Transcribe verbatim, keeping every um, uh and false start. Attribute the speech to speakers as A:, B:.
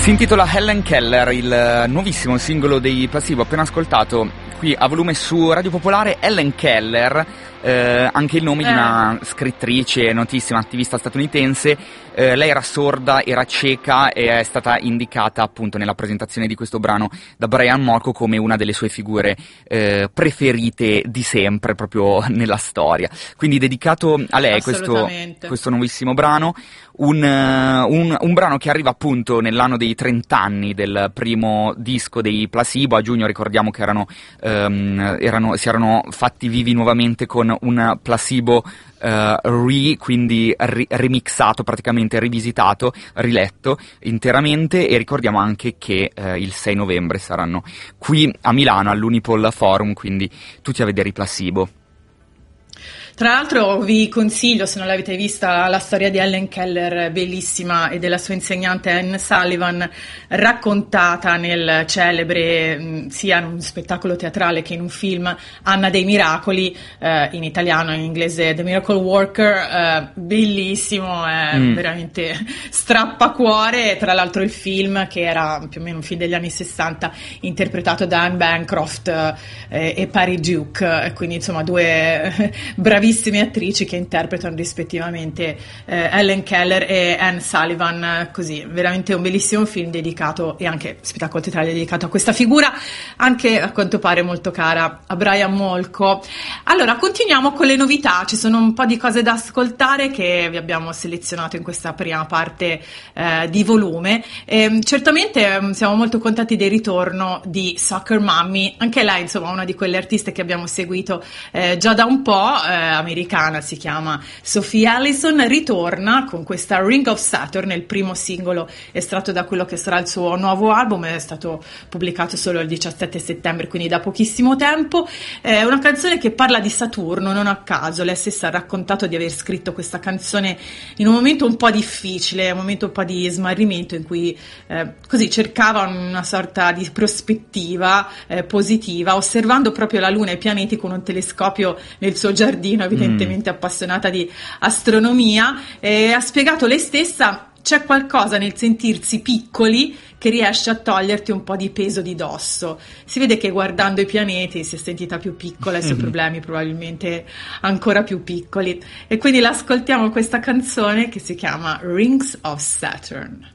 A: Si intitola Helen Keller, il nuovissimo singolo dei Placebo, appena ascoltato qui a volume su Radio Popolare. Helen Keller, eh, anche il nome eh. di una scrittrice notissima, attivista statunitense. Eh, lei era sorda, era cieca e è stata indicata appunto nella presentazione di questo brano da Brian Molko come una delle sue figure eh, preferite di sempre, proprio nella storia. Quindi dedicato a lei questo, questo nuovissimo brano, un, uh, un, un brano che arriva appunto nell'anno dei trent'anni del primo disco dei Placebo. A giugno ricordiamo che erano, um, erano, si erano fatti vivi nuovamente con un Placebo Uh, re, quindi ri- remixato, praticamente rivisitato, riletto interamente. E ricordiamo anche che uh, il sei novembre saranno qui a Milano all'Unipol Forum, quindi tutti a vedere i Placebo.
B: Tra l'altro vi consiglio, se non l'avete vista, la storia di Helen Keller, bellissima, e della sua insegnante Anne Sullivan, raccontata nel celebre, mh, sia in un spettacolo teatrale che in un film, Anna dei Miracoli, eh, in italiano e in inglese The Miracle Worker. Eh, bellissimo, è mm. veramente strappacuore. Tra l'altro il film, che era più o meno un film degli anni sessanta, interpretato da Anne Bancroft eh, e Patty Duke, quindi insomma due bravissime attrici che interpretano rispettivamente eh, Helen Keller e Anne Sullivan. Così, veramente un bellissimo film dedicato, e anche spettacolo teatrale dedicato a questa figura, anche a quanto pare molto cara a Brian Molko. Allora, continuiamo con le novità. Ci sono un po' di cose da ascoltare che vi abbiamo selezionato in questa prima parte eh, di volume. E, certamente eh, siamo molto contenti del ritorno di Soccer Mommy, anche lei insomma una di quelle artiste che abbiamo seguito eh, già da un po', eh, americana, si chiama Sophie Allison, ritorna con questa Ring of Saturn, il primo singolo estratto da quello che sarà il suo nuovo album. È stato pubblicato solo il diciassette settembre, quindi da pochissimo tempo. È una canzone che parla di Saturno, non a caso. Lei stessa ha raccontato di aver scritto questa canzone in un momento un po' difficile, un momento un po' di smarrimento, in cui eh, così cercava una sorta di prospettiva eh, positiva, osservando proprio la Luna e i pianeti con un telescopio nel suo giardino, evidentemente mm. appassionata di astronomia. E ha spiegato lei stessa: c'è qualcosa nel sentirsi piccoli che riesce a toglierti un po' di peso di dosso. Si vede che guardando i pianeti si è sentita più piccola e i suoi mm. problemi probabilmente ancora più piccoli. E quindi l'ascoltiamo, questa canzone che si chiama Rings of Saturn.